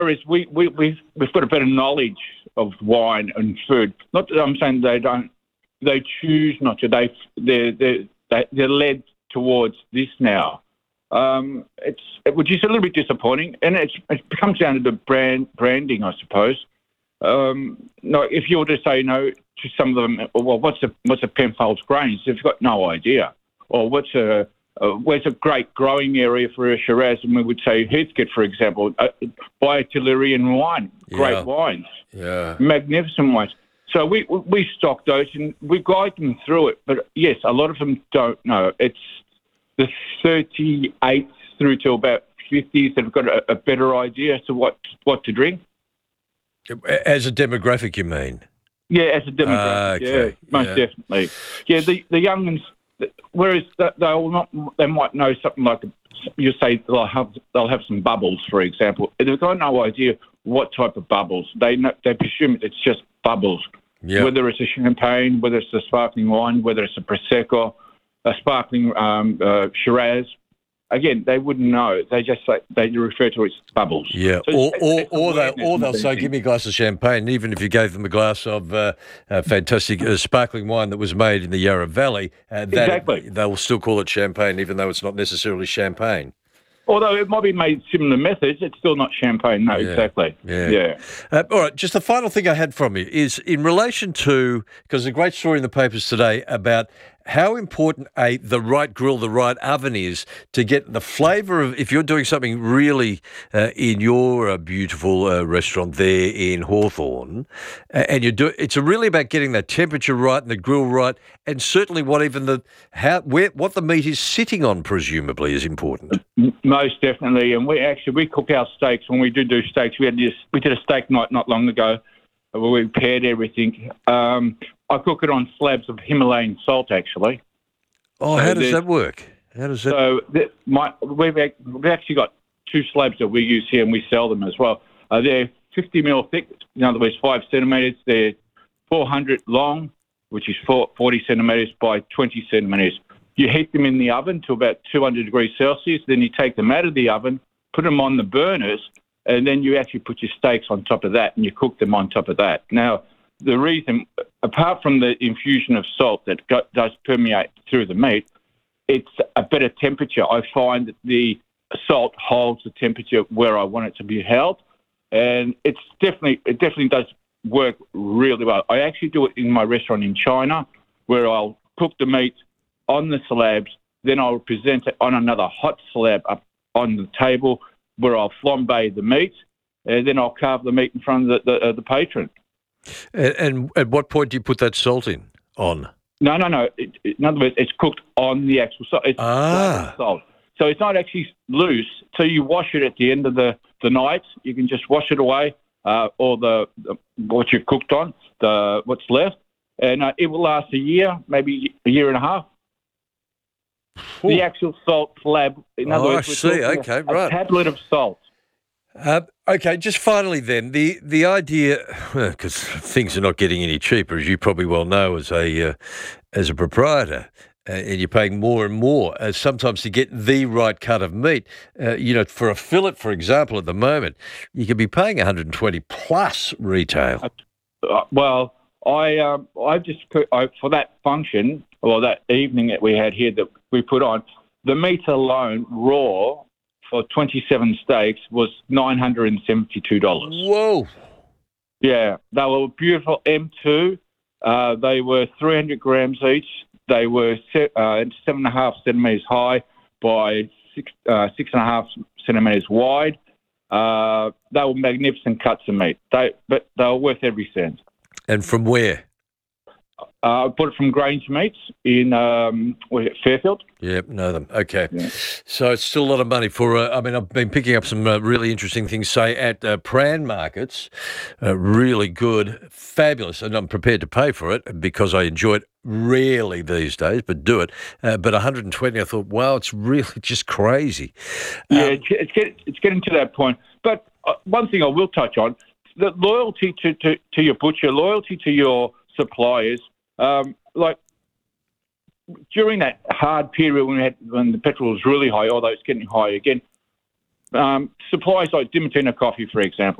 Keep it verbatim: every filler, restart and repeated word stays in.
Whereas we, we, we've, we've got a better knowledge of wine and food. Not that I'm saying they don't, they choose not to. They, they're, they're, they're led towards this now. Um, it's which is a little bit disappointing, and it's, it comes down to the brand branding, I suppose. Um, no, if you were to say no to some of them, well, what's a what's a Penfolds Grange? They've got no idea. Or what's a uh, where's a great growing area for a Shiraz? And we would say Heathcote, for example, uh, Biotillerian wine, great Yeah. wines, Yeah. magnificent wines. So we we stock those and we guide them through it. But yes, a lot of them don't know. It's the thirty-eights through to about fifties that have got a, a better idea as to what what to drink. As a demographic, you mean? Yeah, as a demographic, Ah, okay. yeah, most Yeah. definitely. Yeah, the the young ones, whereas they will not, they might know something like you say they'll have they'll have some bubbles, for example. They've got no idea what type of bubbles. They know, they presume it's just bubbles. Yeah. Whether it's a champagne, whether it's a sparkling wine, whether it's a prosecco, a sparkling um, uh, Shiraz. Again, they wouldn't know. They just say, they refer to it as bubbles. Yeah, So or it's- or, it's or, they, awareness or more they'll than say, anything. give me a glass of champagne, even if you gave them a glass of uh, uh, fantastic uh, sparkling wine that was made in the Yarra Valley. Uh, that, Exactly. They will still call it champagne, even though it's not necessarily champagne. Although it might be made similar methods, it's still not champagne. No, Yeah. exactly. Yeah. Yeah. Uh, all right, just the final thing I had from you is in relation to, because there's a great story in the papers today about how important a the right grill, the right oven is to get the flavour of, if you're doing something really uh, in your uh, beautiful uh, restaurant there in Hawthorne, uh, and you do, it's really about getting that temperature right and the grill right, and certainly what even the how where what the meat is sitting on presumably is important. M- Most definitely. And we actually, we cook our steaks when we do do steaks. We had this, we did a steak night not long ago where we paired everything. Um, I cook it on slabs of Himalayan salt, actually. Oh, So how does there's- that work? How does that? So th- my, we've, ac- we've actually got two slabs that we use here and we sell them as well. Uh, they're fifty mil thick, in other words, five centimetres. They're four hundred long, which is four, forty centimetres by twenty centimetres. You heat them in the oven to about two hundred degrees Celsius. Then you take them out of the oven, put them on the burners, and then you actually put your steaks on top of that and you cook them on top of that. Now, the reason, apart from the infusion of salt that go, does permeate through the meat, it's a better temperature. I find that the salt holds the temperature where I want it to be held, and it's definitely it definitely does work really well. I actually do it in my restaurant in China, where I'll cook the meat on the slabs, then I'll present it on another hot slab up on the table, where I'll flambe the meat, and then I'll carve the meat in front of the the, uh, the patron. And, and at what point do you put that salt in on? No, no, no. It, it, in other words, it's cooked on the actual salt. It's Ah. flavoured salt. So it's not actually loose. So you wash it at the end of the, the night. You can just wash it away, uh, or the, the what you cooked on, the what's left, and uh, it will last a year, maybe a year and a half. The actual salt slab. In other Oh, I words, we're see. talking Okay, a, right. a tablet of salt. Uh, okay, just finally then, the the idea, because things are not getting any cheaper, as you probably well know as a uh, as a proprietor, uh, and you're paying more and more uh, sometimes to get the right cut of meat. Uh, you know, for a fillet, for example, at the moment, you could be paying one hundred twenty plus retail. Uh, well, I um, I just put I, for that function or that evening that we had here that we put on, the meat alone raw for twenty-seven steaks was nine hundred seventy-two dollars. Whoa! Yeah, they were beautiful M two. Uh, they were three hundred grams each. They were se- uh, seven and a half centimeters high by six uh, six and a half centimeters wide. Uh, they were magnificent cuts of meat. They but they were worth every cent. And from where? Uh, I bought it from Grange Meats in um, was it Fairfield. Yep, know them. Okay. Yeah. So it's still a lot of money for, uh, I mean, I've been picking up some uh, really interesting things, say, at uh, Pran markets. Uh, really good, fabulous, and I'm prepared to pay for it because I enjoy it rarely these days, but do it. Uh, but one hundred twenty, I thought, wow, it's really just crazy. Yeah, Um, it's, it's, get, it's getting to that point. But uh, one thing I will touch on, the loyalty to, to, to your butcher, loyalty to your suppliers. Um, like during that hard period when we had when the petrol was really high, although it's getting high again, um, suppliers like Diamantina Coffee, for example.